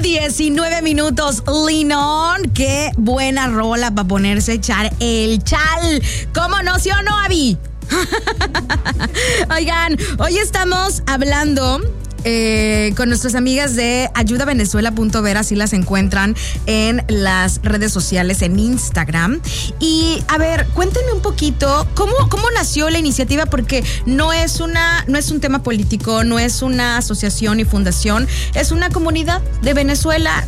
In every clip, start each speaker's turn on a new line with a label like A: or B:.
A: 19 minutos. Linón, qué buena rola para ponerse a echar el chal. ¿Cómo no, sí o no, Abby? Oigan, hoy estamos hablando con nuestras amigas de ayudavenezuela.ver, así las encuentran en las redes sociales, en Instagram. Y a ver, cuéntenme un poquito cómo nació la iniciativa, porque no es un tema político, no es una asociación y fundación, es una comunidad de Venezuela.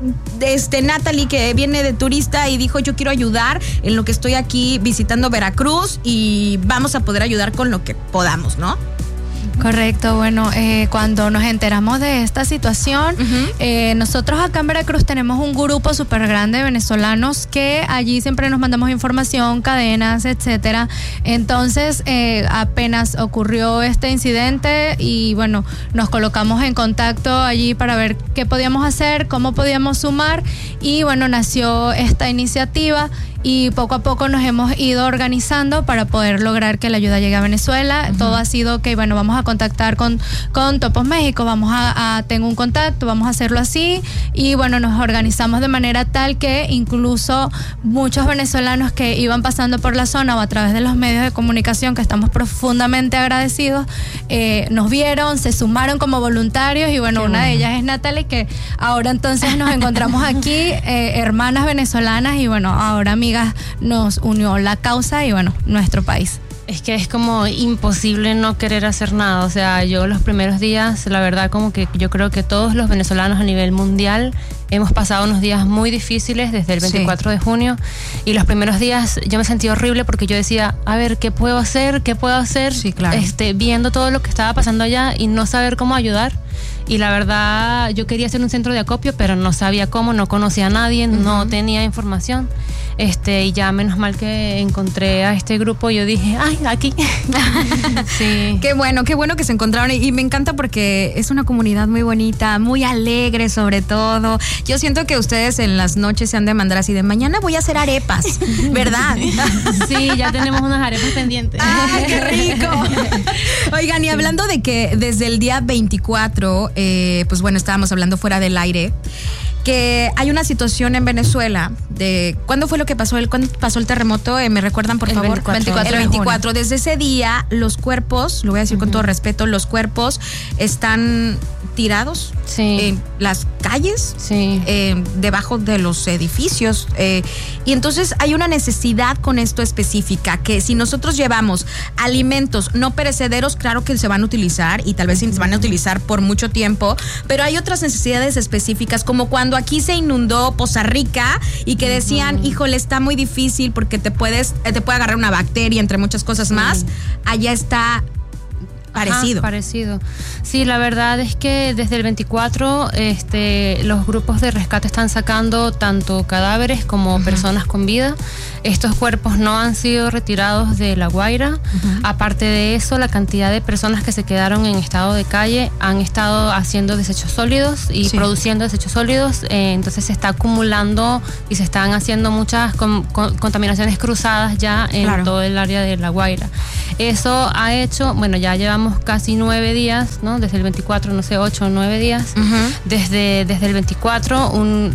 A: Natalie, que viene de turista y dijo: yo quiero ayudar en lo que estoy aquí visitando Veracruz y vamos a poder ayudar con lo que podamos, ¿no?
B: Correcto, bueno, cuando nos enteramos de esta situación, nosotros acá en Veracruz tenemos un grupo súper grande de venezolanos que allí siempre nos mandamos información, cadenas, etcétera. Entonces, apenas ocurrió este incidente y bueno, nos colocamos en contacto allí para ver qué podíamos hacer, cómo podíamos sumar, y bueno, nació esta iniciativa. Y poco a poco nos hemos ido organizando para poder lograr que la ayuda llegue a Venezuela. Todo ha sido que, bueno, vamos a contactar con Topos México, tengo un contacto, vamos a hacerlo así. Y bueno, nos organizamos de manera tal que incluso muchos venezolanos que iban pasando por la zona o a través de los medios de comunicación, que estamos profundamente agradecidos, nos vieron, se sumaron como voluntarios. Y bueno, una de ellas es Natalie, que ahora entonces nos encontramos aquí, hermanas venezolanas, y bueno, ahora amigas. Nos unió la causa y bueno, nuestro país.
C: Es que es como imposible no querer hacer nada. O sea, yo los primeros días, la verdad, como que yo creo que todos los venezolanos a nivel mundial hemos pasado unos días muy difíciles desde el 24 de junio. Y los primeros días yo me sentí horrible porque yo decía, a ver, ¿qué puedo hacer? Sí, claro. Viendo todo lo que estaba pasando allá y no saber cómo ayudar. Y la verdad, yo quería hacer un centro de acopio, pero no sabía cómo, no conocía a nadie, no tenía información. Y ya menos mal que encontré a este grupo, yo dije, ¡ay, aquí! Sí.
A: Qué bueno que se encontraron, y me encanta porque es una comunidad muy bonita, muy alegre sobre todo. Yo siento que ustedes en las noches se han de mandar así de: mañana voy a hacer arepas, ¿verdad?
C: Sí, ya tenemos unas arepas pendientes.
A: ¡Ay, qué rico! Oigan, y hablando de que desde el día 24, pues bueno, estábamos hablando fuera del aire, que hay una situación en Venezuela de... ¿Cuándo fue lo que pasó? ¿Cuándo pasó el terremoto? ¿Me recuerdan, por favor?
B: 24
A: el 24. Desde ese día, los cuerpos, lo voy a decir con todo respeto, los cuerpos están tirados en las calles, debajo de los edificios. Y entonces hay una necesidad con esto específica, que si nosotros llevamos alimentos no perecederos, claro que se van a utilizar y tal vez se van a utilizar por mucho tiempo, pero hay otras necesidades específicas, como cuando aquí se inundó Poza Rica y que decían, híjole, está muy difícil porque te puede agarrar una bacteria, entre muchas cosas más. Allá está parecido. Sí, la verdad es que desde el 24 los grupos de rescate están sacando tanto cadáveres como personas con vida. Estos cuerpos no han sido retirados de La Guaira. Aparte de eso, la cantidad de personas que se quedaron en estado de calle han estado haciendo desechos sólidos y produciendo desechos sólidos. Entonces se está acumulando y se están haciendo muchas contaminaciones cruzadas ya en todo el área de La Guaira. Eso ha hecho, bueno, ya llevamos casi 9 días, ¿no? Desde el 24, 8 o 9 días. Desde el 24,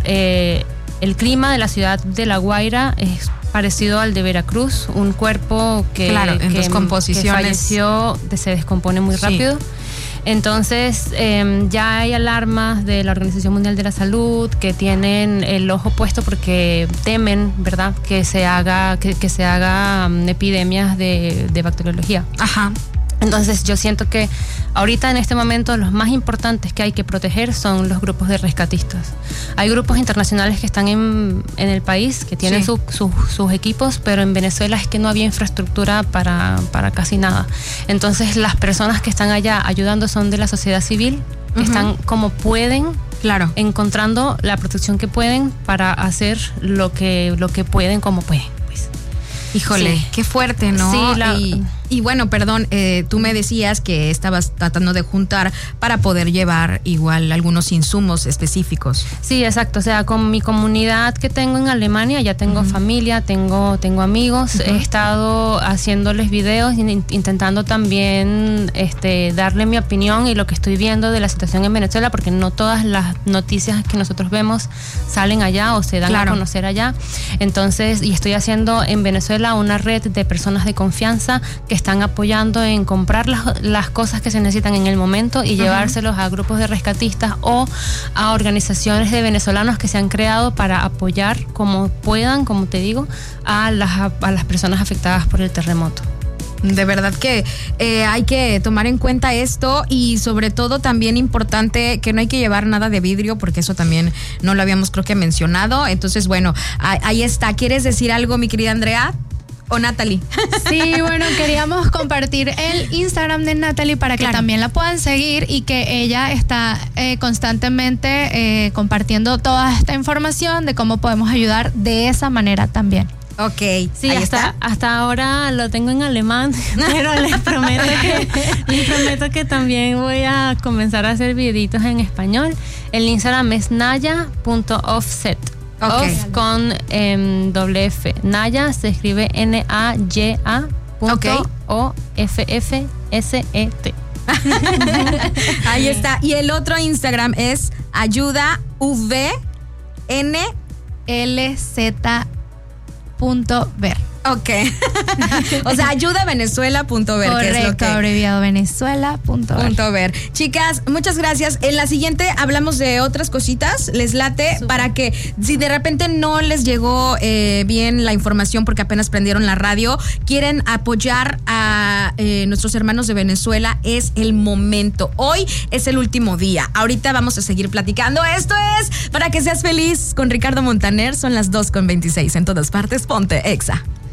A: el clima de la ciudad de La Guaira es parecido al de Veracruz, un cuerpo que falleció, se descompone muy rápido. Entonces ya hay alarmas de la Organización Mundial de la Salud que tienen el ojo puesto porque temen, ¿verdad?, que se haga epidemias de bacteriología. Entonces yo siento que ahorita en este momento los más importantes que hay que proteger son los grupos de rescatistas. Hay grupos internacionales que están en el país, que tienen sus equipos, pero en Venezuela es que no había infraestructura para casi nada. Entonces las personas que están allá ayudando son de la sociedad civil, que están como pueden, encontrando la protección que pueden para hacer lo que pueden como pueden. Pues. Híjole, qué fuerte, ¿no?
C: Sí,
A: Y bueno, perdón, tú me decías que estabas tratando de juntar para poder llevar igual algunos insumos específicos.
C: Sí, exacto. O sea, con mi comunidad que tengo en Alemania, ya tengo familia, tengo amigos. He estado haciéndoles videos, intentando también darle mi opinión y lo que estoy viendo de la situación en Venezuela, porque no todas las noticias que nosotros vemos salen allá o se dan a conocer allá. Entonces, y estoy haciendo en Venezuela una red de personas de confianza que están apoyando en comprar las cosas que se necesitan en el momento y llevárselos a grupos de rescatistas o a organizaciones de venezolanos que se han creado para apoyar como puedan, como te digo, a las personas afectadas por el terremoto.
A: De verdad que hay que tomar en cuenta esto y sobre todo también importante que no hay que llevar nada de vidrio porque eso también no lo habíamos creo que mencionado. Entonces, bueno, ahí está. ¿Quieres decir algo, mi querida Andrea? ¿O Natalie?
B: Sí, bueno, queríamos compartir el Instagram de Natalie para que también la puedan seguir y que ella está constantemente compartiendo toda esta información de cómo podemos ayudar de esa manera también.
A: Ok,
C: sí, hasta ahora lo tengo en alemán, pero les prometo que también voy a comenzar a hacer videitos en español. El Instagram es naya.offset.
A: Okay.
C: Off con doble F. Naya se escribe NAYA.OFFSET.
A: Ahí está. Y el otro Instagram es ayudaVNLZ.ver. Ok. O sea, ayudavenezuela.ver.
B: Correcto,
A: que es lo que
B: abreviado venezuela.ver.
A: Chicas, muchas gracias. En la siguiente hablamos de otras cositas. Les late. Super. Para que si de repente no les llegó bien la información porque apenas prendieron la radio, quieren apoyar a nuestros hermanos de Venezuela, es el momento. Hoy es el último día. Ahorita vamos a seguir platicando. Esto es Para que seas feliz con Ricardo Montaner. Son las 2:26. En todas partes, ponte Exa.